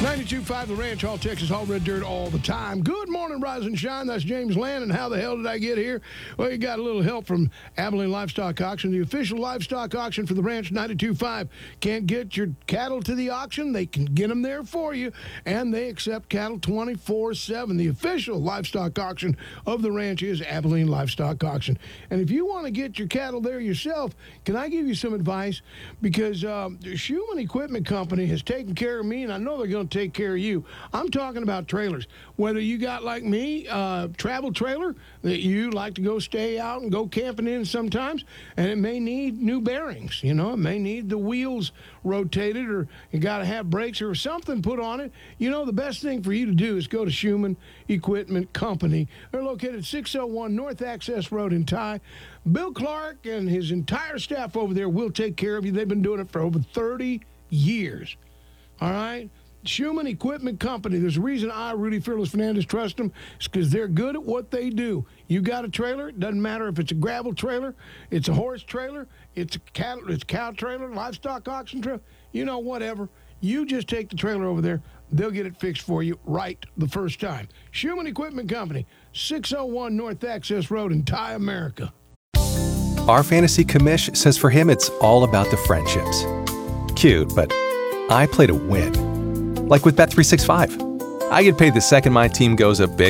92.5 The Ranch, all Texas, all red dirt, all the time. Good morning, Rise and Shine. That's James Land. And how the hell did I get here? Well, you got a little help from Abilene Livestock Auction, the official livestock auction for the Ranch 92.5. Can't get your cattle to the auction? They can get them there for you. And they accept cattle 24/7. The official livestock auction of the Ranch is Abilene Livestock Auction. And if you want to get your cattle there yourself, can I give you some advice? Because the Schumann Equipment Company has taken care of me, and I know they're going to take care of you. I'm talking about trailers. Whether you got, like me, a travel trailer that you like to go stay out and go camping in sometimes, and it may need new bearings. You know, it may need the wheels rotated, or you got to have brakes or something put on it. You know, the best thing for you to do is go to Schumann Equipment Company. They're located at 601 North Access Road in Ty. Bill Clark and his entire staff over there will take care of you. They've been doing it for over 30 years. All right? Schumann Equipment Company. There's a reason I, Rudy Fearless Fernandez, trust them. It's because they're good at what they do. You got a trailer, it doesn't matter if it's a gravel trailer, it's a horse trailer, it's a cow trailer, livestock auction trailer, you know, whatever. You just take the trailer over there. They'll get it fixed for you right the first time. Schumann Equipment Company, 601 North Access Road in Ty, America. Our fantasy commish says for him it's all about the friendships. Cute, but I play to win. Like with Bet365. I get paid the second my team goes up big